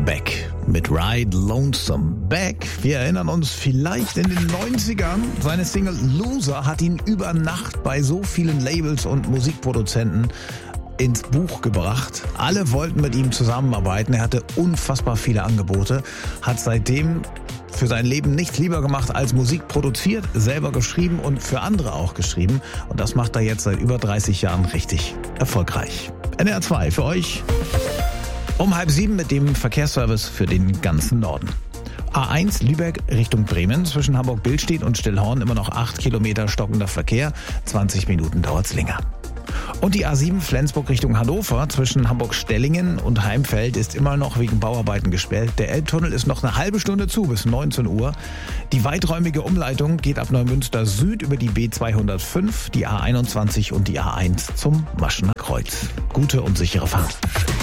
Beck mit Ride Lonesome. Beck, wir erinnern uns vielleicht in den 90ern, seine Single Loser hat ihn über Nacht bei so vielen Labels und Musikproduzenten ins Buch gebracht. Alle wollten mit ihm zusammenarbeiten. Er hatte unfassbar viele Angebote, hat seitdem für sein Leben nichts lieber gemacht als Musik produziert, selber geschrieben und für andere auch geschrieben. Und das macht er jetzt seit über 30 Jahren richtig erfolgreich. NDR 2 für euch um 6:30 mit dem Verkehrsservice für den ganzen Norden. A1 Lübeck Richtung Bremen, zwischen Hamburg-Billstedt und Stillhorn immer noch 8 Kilometer stockender Verkehr, 20 Minuten dauert's länger. Und die A7 Flensburg Richtung Hannover zwischen Hamburg-Stellingen und Heimfeld ist immer noch wegen Bauarbeiten gesperrt. Der Elbtunnel ist noch eine halbe Stunde zu bis 19 Uhr. Die weiträumige Umleitung geht ab Neumünster Süd über die B205, die A21 und die A1 zum Maschener Kreuz. Gute und sichere Fahrt.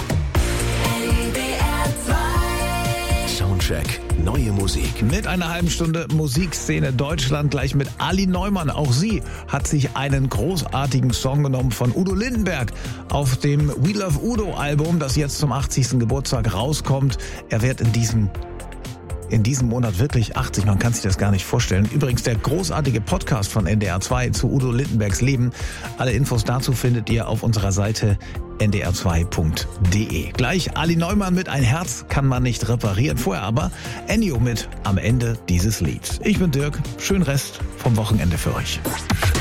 Soundcheck. Neue Musik. Mit einer halben Stunde Musikszene Deutschland gleich mit Ali Neumann. Auch sie hat sich einen großartigen Song genommen von Udo Lindenberg auf dem We Love Udo Album, das jetzt zum 80. Geburtstag rauskommt. Er wird in diesem Monat wirklich 80, man kann sich das gar nicht vorstellen. Übrigens der großartige Podcast von NDR 2 zu Udo Lindenbergs Leben. Alle Infos dazu findet ihr auf unserer Seite ndr2.de. Gleich Ali Neumann mit Ein Herz kann man nicht reparieren. Vorher aber Ennio mit Am Ende dieses Lieds. Ich bin Dirk, schönen Rest vom Wochenende für euch.